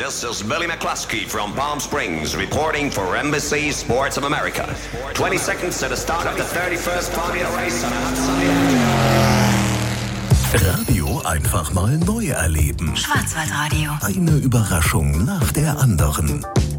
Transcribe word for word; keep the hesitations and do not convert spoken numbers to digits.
This is Billy McCluskey from Palm Springs reporting for Embassy Sports of America. twenty seconds to the start of the thirty-first Formula Race on a hot sunny afternoon. Radio einfach mal neu erleben. Schwarzwaldradio. Eine Überraschung nach der anderen.